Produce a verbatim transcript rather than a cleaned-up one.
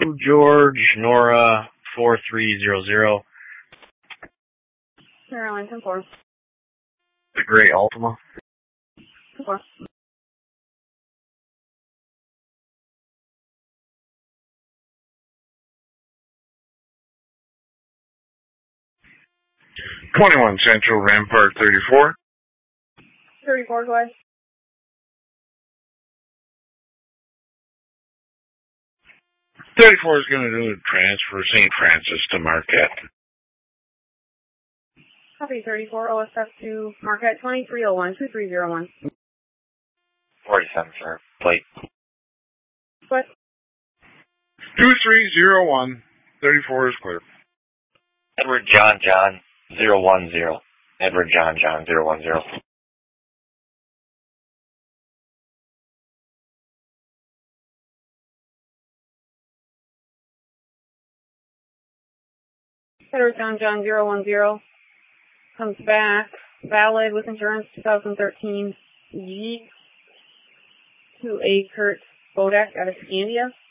George, Nora, four three zero zero. Airline ten four. The Gray Altima. ten four. twenty-one Central, Rampart thirty-four. thirty-four, go ahead. thirty-four is going to do a transfer Saint Francis to Marquette. Copy thirty-four, O S F to Marquette twenty-three oh one, two three zero one. forty-seven, sir. Plate. What? two three zero one. thirty-four is clear. Edward John John zero one zero. Edward John John zero one zero. Edward John John zero one zero. Comes back. Valid with insurance twenty thirteen G to a Kurt Bodak out of Scandia.